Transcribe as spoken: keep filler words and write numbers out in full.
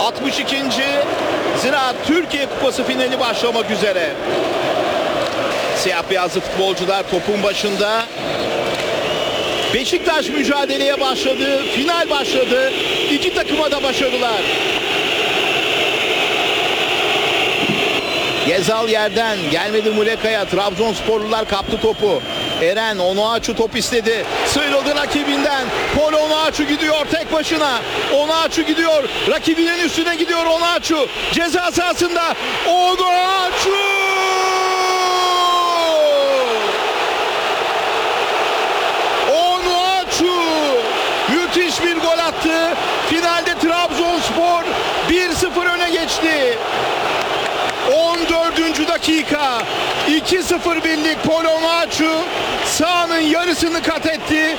altmış ikinci Ziraat Türkiye Kupası finali başlamak üzere. Siyah beyazlı futbolcular topun başında. Beşiktaş mücadeleye başladı. Final başladı. İki takıma da başarılar. Gezal yerden gelmedi Muleka'ya. Trabzonsporlular kaptı topu. Eren Onuachu top istedi. Sıyrıldı rakibinden. Paul Onuachu gidiyor tek başına. Onuachu gidiyor. Rakibinin üstüne gidiyor Onuachu. Ceza sahasında. Onuachu! Onuachu! Müthiş bir gol attı. Finalde Trabzonspor bir sıfır öne geçti. on dördüncü dakika iki sıfır birlik Paul Onuachu sahanın yarısını kat etti.